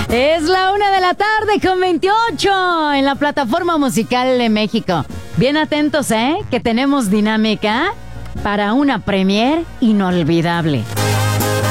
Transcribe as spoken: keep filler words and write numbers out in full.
Es la una de la tarde con veintiocho en la plataforma musical de México. Bien atentos, ¿eh? Que tenemos dinámica para una premier inolvidable.